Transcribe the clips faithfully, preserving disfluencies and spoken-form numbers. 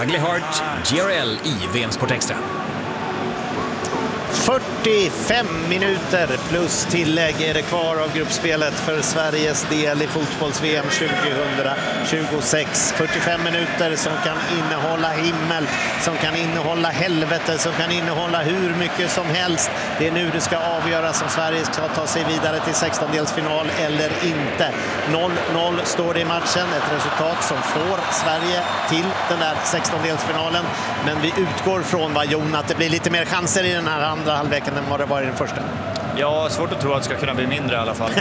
Ugly Heart G R L i V M Sport Extra. fyrtiofem minuter plus tillägg är det kvar av gruppspelet för Sveriges del i fotbolls-V M tjugohundratjugosex. fyrtiofem minuter som kan innehålla himmel, som kan innehålla helvete, som kan innehålla hur mycket som helst. Det är nu det ska avgöras om Sverige ska ta sig vidare till sextondelsfinal eller inte. noll noll står det i matchen, ett resultat som får Sverige till den där sextondelsfinalen. Men vi utgår från, vad Jon, att det blir lite mer chanser i den här andra halvleken än vad det var i den första. Ja, svårt att tro att det ska kunna bli mindre i alla fall.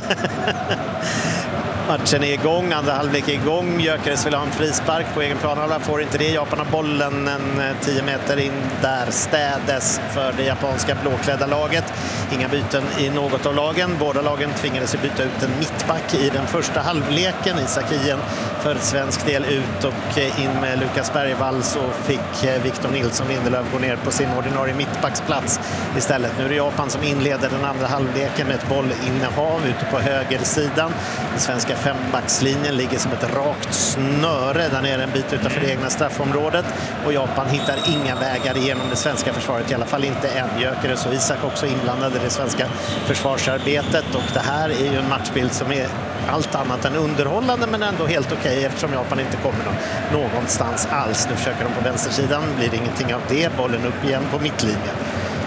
Matchen är igång, andra halvlek är igång. Gyökeres vill ha en frispark på egen planhalva, får inte det. Japan har bollen en tio meter in där, städes för det japanska blåklädda laget. Inga byten i något av lagen. Båda lagen tvingades byta ut en mittback i den första halvleken. Isak Hien för svensk del ut och in med Lukas Bergvall, så fick Victor Nilsson Lindelöf gå ner på sin ordinarie mittbacksplats istället. Nu är det Japan som inleder den andra halvleken med ett bollinnehav ute på högersidan. Den svenska fembackslinjen ligger som ett rakt snöre där nere en bit utanför det egna straffområdet, och Japan hittar inga vägar igenom det svenska försvaret, i alla fall inte än. Gyökeres och Isak också inblandade i det svenska försvarsarbetet, och det här är ju en matchbild som är allt annat än underhållande, men ändå helt okej okay, eftersom Japan inte kommer någonstans alls. Nu försöker de på vänstersidan, blir det ingenting av det. Bollen upp igen på mittlinjen.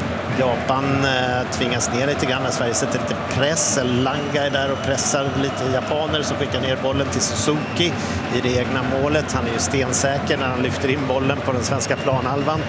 Japan eh, tvingas ner lite grann när Sverige sätter lite press. Langa är där och pressar lite japaner som skickar ner bollen till Suzuki i det egna målet. Han är ju stensäker när han lyfter in bollen på den svenska planhalvan.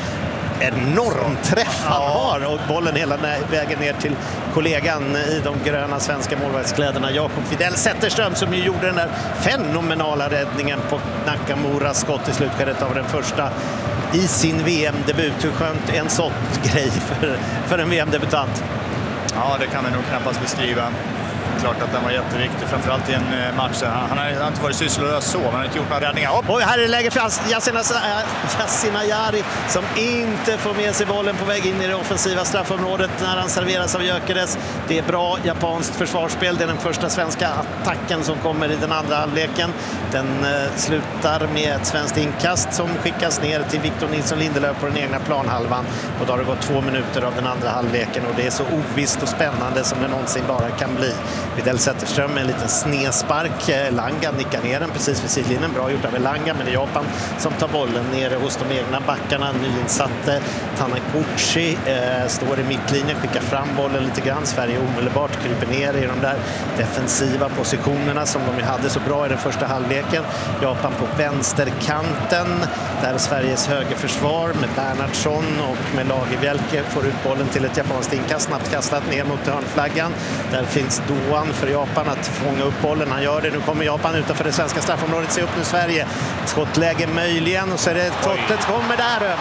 Enorm träff han har, och bollen hela vägen ner till kollegan i de gröna svenska målvaktskläderna, Jakob Fidel Zetterström, som ju gjorde den där fenomenala räddningen på Nakamuras skott i slutskedet av den första i sin V M-debut. Hur skönt en sån grej för, för en V M-debutant? Ja, det kan vi nog knappast beskriva. Klart att den var jätteviktig, framförallt i en match. Han har inte varit sysslolös så, han har inte gjort några räddningar. Och här är läge för Yasin Ayari som inte får med sig bollen på väg in i det offensiva straffområdet när han serveras av Gyökeres. Det är bra japanskt försvarsspel. Det är den första svenska attacken som kommer i den andra halvleken. Den eh, slutar med ett svenskt inkast som skickas ner till Victor Nilsson Lindelöf på den egna planhalvan. Och då har det gått två minuter av den andra halvleken, och det är så ovisst och spännande som det någonsin bara kan bli. Fidel Zetterström med en liten snespark. Langa nickar ner den precis vid sidlinjen. Bra gjort av Langa, men det är Japan som tar bollen nere hos de egna backarna. Nyinsatte Taniguchi eh, står i mittlinjen, skickar fram bollen lite grann. Sverige omedelbart kryper ner i de där defensiva positionerna som de hade så bra i den första halvleken. Japan på vänsterkanten där Sveriges högerförsvar med Bernhardsson och med Lagerbielke får ut bollen till ett japanskt inkast, snabbt kastat ner mot hörnflaggan. Där finns Doan för Japan att fånga upp bollen. Han gör det. Nu kommer Japan utanför det svenska straffområdet. Se upp nu Sverige. Skottläge möjligen, och så är det Tottet kommer där över.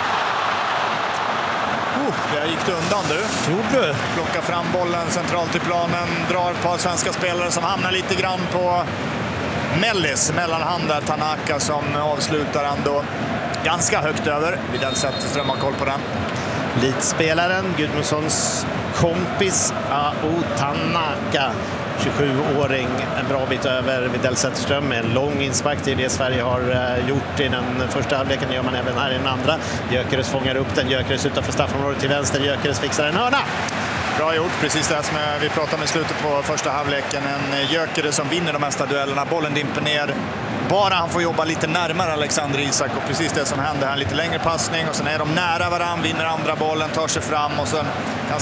Uh, det gick det undan du. Gjorde du? Plockar fram bollen centralt i planen. Drar ett par svenska spelare som hamnar lite grann på Mellis. Mellanhand där, Tanaka som avslutar ändå ganska högt över. Vid den sättet strömmar koll på den. Lidspelaren, Gudmundssons kompis Ao Tanaka, tjugosjuåring, en bra bit över Fidel Zetterström med en lång inspark. Det är det Sverige har gjort i den första halvleken, det gör man även här i den andra. Gyökeres fångar upp den, Gyökeres utanför straffområdet till vänster, Gyökeres fixar en hörna. Bra gjort, precis det som vi pratade om i slutet på första halvleken. En Gyökeres som vinner de mesta duellerna, bollen dimper ner. Bara han får jobba lite närmare Alexander Isak, och precis det som händer här, en lite längre passning och sen är de nära varann, vinner andra bollen, tar sig fram och sen kan